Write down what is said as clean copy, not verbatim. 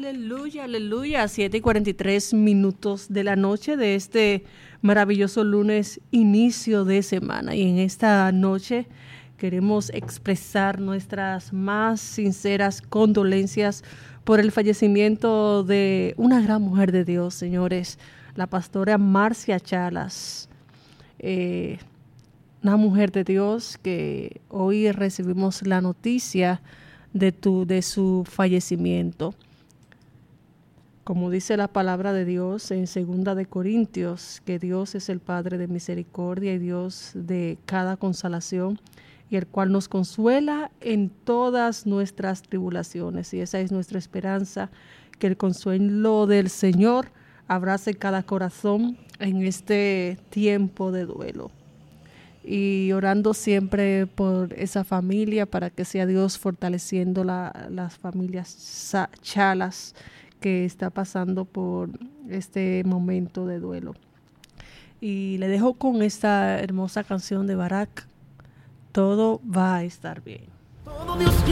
Aleluya, aleluya. 7:43 de la noche de este maravilloso lunes, inicio de semana. Y en esta noche queremos expresar nuestras más sinceras condolencias por el fallecimiento de una gran mujer de Dios, señores, la pastora Marcia Chalas. Una mujer de Dios que hoy recibimos la noticia de su fallecimiento. Como dice la palabra de Dios en 2 Corintios, que Dios es el Padre de misericordia y Dios de cada consolación, y el cual nos consuela en todas nuestras tribulaciones. Y esa es nuestra esperanza, que el consuelo del Señor abrace cada corazón en este tiempo de duelo. Y orando siempre por esa familia, para que sea Dios fortaleciendo las familias Chalas que está pasando por este momento de duelo. Y le dejo con esta hermosa canción de Barak, Todo va a estar bien.